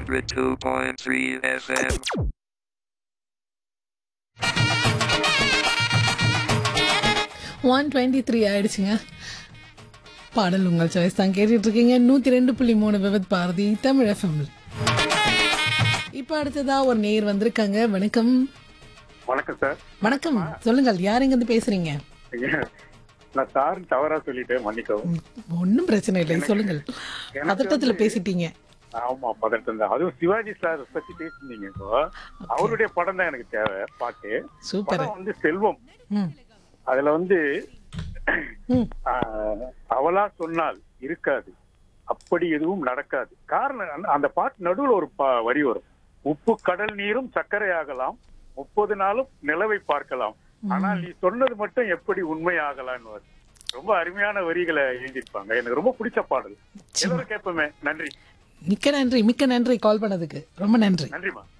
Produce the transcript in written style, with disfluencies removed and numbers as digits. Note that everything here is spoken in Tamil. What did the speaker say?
102.3 FM. 123 ஆயிடுச்சுங்க. பாடல் உங்கள் சாய்ஸ் தான் கேட்டுட்டு இருக்கீங்க. 102.3 விவத் பாரதி தமிழ் எஃப்எம். இப்போ அடுத்ததா ஒரு நேர் வந்திருக்காங்க. வணக்கம். வணக்கம் சார். வணக்கம், சொல்லுங்கள், யார் எங்க இருந்து பேசுறீங்க? நான் சார் தவறா சொல்லிட்டேன், மன்னிக்கவும். ஒன்றும் பிரச்சனை இல்லை, சொல்லுங்கள். பதட்டத்துல பேசிட்டீங்க. ஆமா, பதட்டம் தான். அதுவும் சிவாஜி சார் பத்தி பேசிருந்தீங்க. இப்போ அவருடைய படம் தான் எனக்கு தேவை. பாட்டு சூப்பர். படம் வந்து செல்வம். ம் அதுல வந்து ம் அவளா சொன்னால் இருக்காது, அப்படி எதுவும் நடக்காது. காரணம், அந்த பாட்டு நடுவுல ஒரு வரி வரும். உப்பு கடல் நீரும் சர்க்கரை ஆகலாம், 30 நாளும் நிலவை பார்க்கலாம், ஆனால் நீ சொன்னது மட்டும் எப்படி உண்மை ஆகலான்னு வரும். ரொம்ப அருமையான வரிகளை எழுதியிருப்பாங்க. எனக்கு ரொம்ப பிடிச்ச பாடல். எல்லாரும் கேட்போமே. நன்றி. மிக்க நன்றி, மிக்க நன்றி கால் பண்ணதுக்கு. ரொம்ப நன்றி. நன்றிமா.